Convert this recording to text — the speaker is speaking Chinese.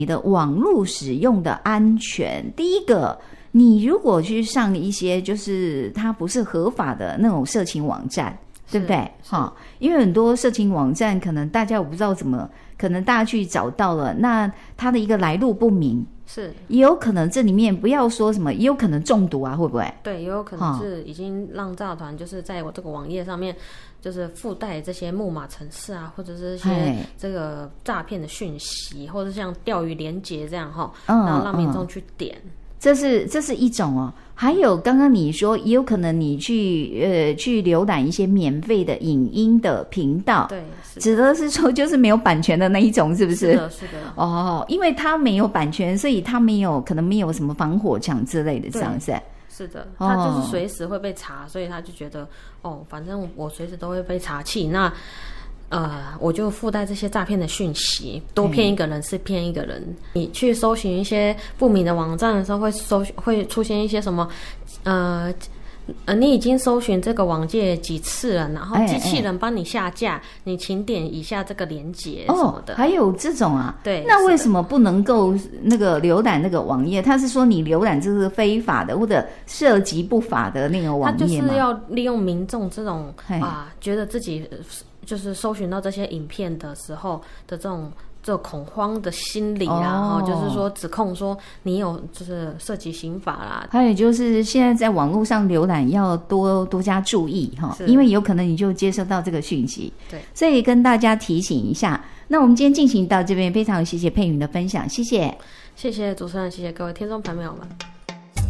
你的网络使用的安全。第一个，你如果去上一些就是它不是合法的那种色情网站，对不对？因为很多色情网站可能大家我不知道怎么，可能大家去找到了，那它的一个来路不明， 是也有可能这里面不要说什么，也有可能中毒啊，会不会？ 对，也有可能是已经让诈团就是在我这个网页上面，就是附带这些木马程式啊，或者是一些这个诈骗的讯息，或者像钓鱼连结这样然后让民众去点。 这是一种哦。还有刚刚你说也有可能你去浏览一些免费的影音的频道， 对， 指的是说就是没有版权的那一种，是不是？ 是的哦，因为它没有版权，所以它可能没有什么防火墙之类的，这样子。 是的，他就是随时会被查，所以他就觉得反正我随时都会被查气，那我就附带这些诈骗的讯息，多骗一个人是骗一个人。你去搜寻一些不明的网站的时候，会出现一些什么你已经搜寻这个网页几次了，然后机器人帮你下架，你请点以下这个连结什么的。 还有这种啊？ 对。 那为什么不能够那个浏览那个网页？他是说你浏览这是非法的或者涉及不法的那个网页吗？ 他就是要利用民众这种觉得自己就是搜寻到这些影片的时候的这恐慌的心理啦，就是说指控说你有就是涉及刑法啦。 还有就是现在在网络上浏览要多加注意因为有可能你就接收到这个讯息。 对， 所以跟大家提醒一下。那我们今天进行到这边，非常谢谢佩云的分享，谢谢。 谢谢主持人，谢谢各位听众朋友们。